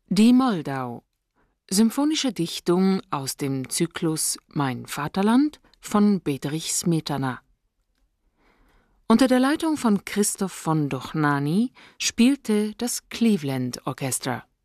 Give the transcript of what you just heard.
Die Moldau. Symphonische Dichtung aus dem Zyklus Mein Vaterland von Bedřich Smetana. Unter der Leitung von Christoph von Dohnanyi spielte das Cleveland Orchestra.